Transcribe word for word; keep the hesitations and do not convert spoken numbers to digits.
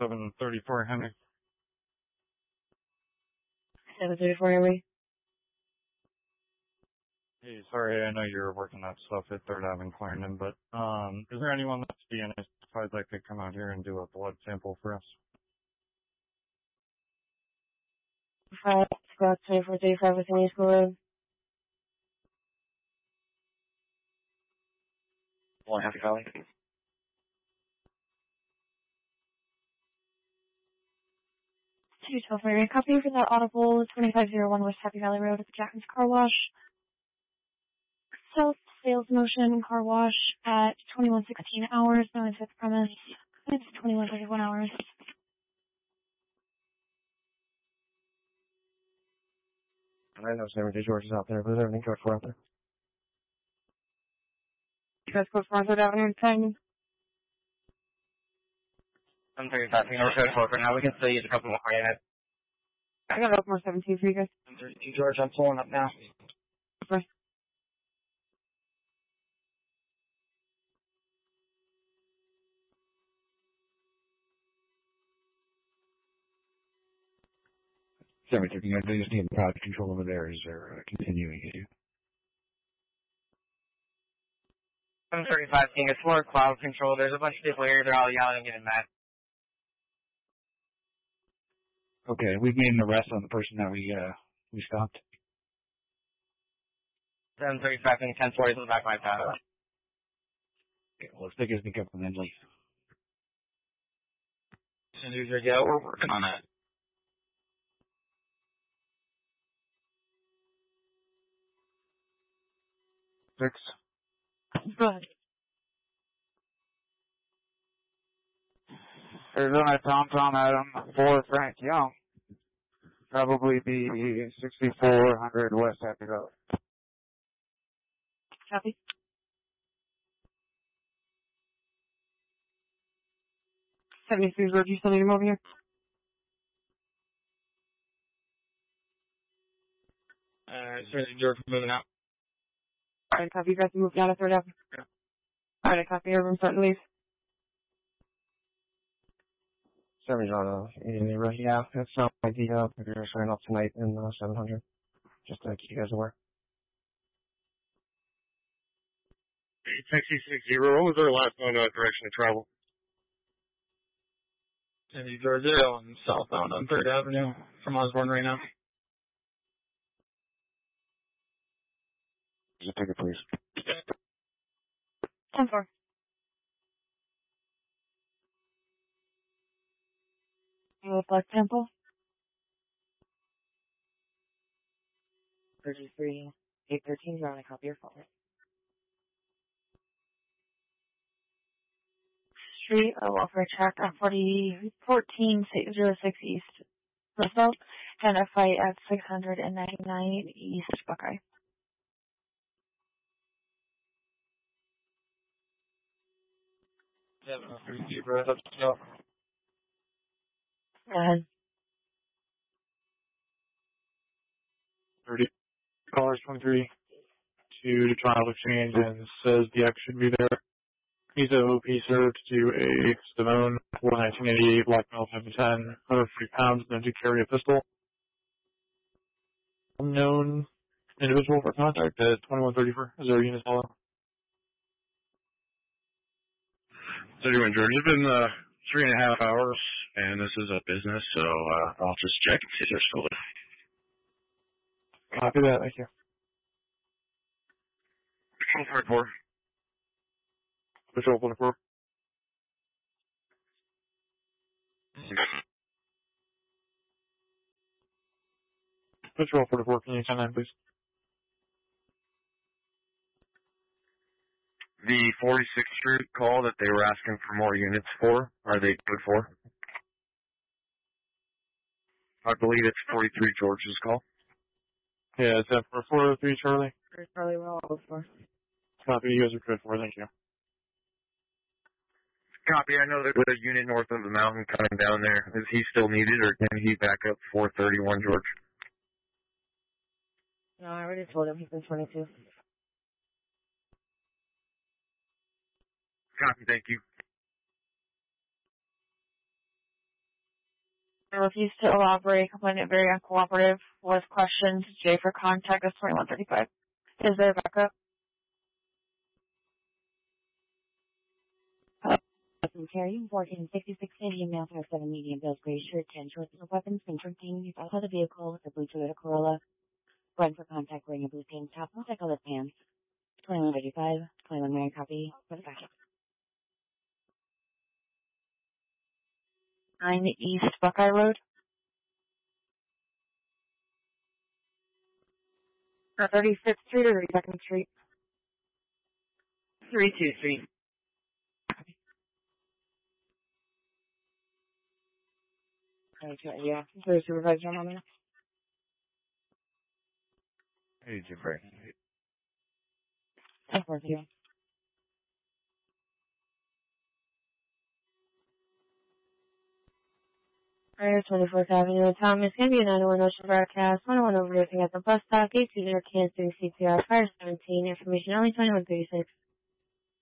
seven thirty-four Henry. seven thirty-four Henry. Hey, sorry, I know you're working that stuff at Third Avenue Clarendon, but um, is there anyone that's being identified that could come out here and do a blood sample for us? Five, Scott, twenty-four thirty-five with New School Road. One Happy Valley. two twelve Mary. Copy for that audible twenty-five oh one West Happy Valley Road at the Jackson's Car Wash. Self sales motion car wash at twenty-one sixteen hours, no into the premise. It's twenty-one thirty-one hours. I know Seventy George is out there, but is everything code for out there? You guys close for Third Avenue and Penn. I'm thirty-five, we know we're code for for now. We can still use a couple more ahead. I got up more seventeen for you guys. I'm thirty-two George, I'm pulling up now. Okay. Seventy-two, you guys just need the crowd control over there as they're uh, continuing issue. I'm thirty-five, King. It's more cloud control. There's a bunch of people here. They're all yelling and getting mad. Okay, we've made an arrest on the person that we uh we stopped. seven thirty-five, King. ten forty in the back of my path. Okay, well, let's take his pick up and then leave. Senders are yeah, we're working on that. Six. Go ahead. Arizona Tom Tom Adam for Frank Young. Probably be sixty-four hundred West Happy Valley. Copy. seventy-three Road, you still need him over here? Uh, certainly George moving out. Alright, copy. You guys can move down to Third Avenue. Yeah. Alright, copy. Everyone's starting to leave. Sorry, John. Uh, right, yeah, that's not my idea. We're going to sign up tonight in uh, seven hundred. Just to keep you guys aware. Taxi six zero, what was our last known uh, direction of travel? Sandy Georgia on southbound on Third Avenue from Osborne right now. Just take it, please. ten four. Blood sample. thirty-three, eight thirteen, you're on a copy your phone. Street, uh, welfare track on forty, fourteen, zero six East Roosevelt, and a fight at six hundred ninety-nine East Buckeye. seven oh three, zero, up to go. Go ahead. thirty dollars twenty-three to the trial exchange and says the X should be there. He's a O P served to a Stallone for nineteen eighty-eight black male five ten, one hundred forty pounds, known to carry a pistol. Unknown individual for contact at twenty-one thirty-four. Is there a unit follow? thirty-one George, it's been uh, three and a half hours, and this is a business, so uh, I'll just check and see if they're still there. Copy that, thank you. Patrol forty-four. Patrol forty-four. Patrol forty-four, can you send that, please? The forty-sixth Street call that they were asking for more units for, are they good for? I believe it's forty-three George's call. Yeah, it's at four oh three Charlie. Charlie, we're all over. Copy, you guys are good for, thank you. Copy, I know there's a unit north of the mountain coming down there. Is he still needed, or can he back up four thirty-one George? No, I already told him he's been twenty-two. Copy, thank you. refused to elaborate, complainant very uncooperative with questions. J for contact is twenty-one thirty-five. Is there a backup? From carrying fourteen sixty-six Canadian mail for seven medium bills, gray shirt, ten shorts of weapons, printer things, outside the vehicle, the blue Toyota Corolla, run for contact wearing a blue tank top, multicolored pants, twenty-one thirty-five, twenty-one Mary copy, for the backup. nine East Buckeye Road. Or thirty-fifth Street or thirty-second Street? thirty-two Street. Okay, yeah. Is there a supervisor on there? Hey, Jeffrey. Of course, yeah. Alright, twenty-fourth Avenue, Thomas, gonna be a nine one Ocean broadcast, one oh one overdosing at the bus stop, eight two zero Kansas doing C P R, fire seventeen, information only twenty-one thirty-six.